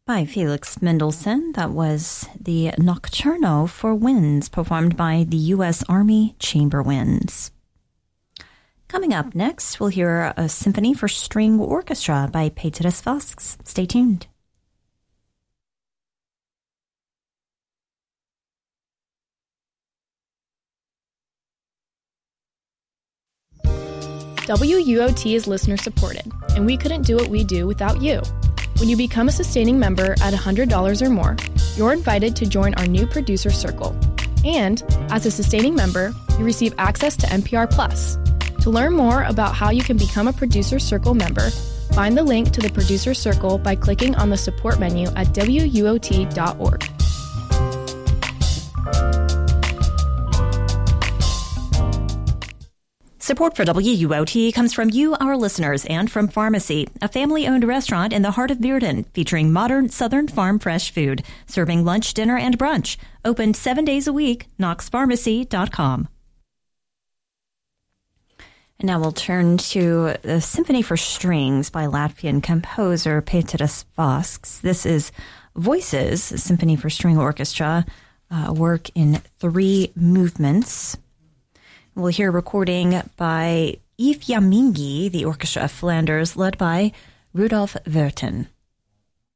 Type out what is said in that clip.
By Felix Mendelssohn. That was the Nocturno for Winds, performed by the U.S. Army Chamber Winds. Coming up next, we'll hear a symphony for string orchestra by Petrus Vasks. Stay tuned. WUOT is listener-supported, and we couldn't do what we do without you. When you become a sustaining member at $100 or more, you're invited to join our new producer circle. And, as a sustaining member, you receive access to NPR Plus. To learn more about how you can become a producer circle member, find the link to the producer circle by clicking on the support menu at WUOT.org. Support for WUOT comes from you, our listeners, and from Pharmacy, a family-owned restaurant in the heart of Bearden, featuring modern Southern farm fresh food, serving lunch, dinner, and brunch. Open 7 days a week, knoxpharmacy.com. And now we'll turn to the Symphony for Strings by Latvian composer Petrus Vasks. This is Voices, a Symphony for String Orchestra, a work in 3 movements. We'll hear a recording by Yves Yamingi, the Orchestra of Flanders, led by Rudolf Verten.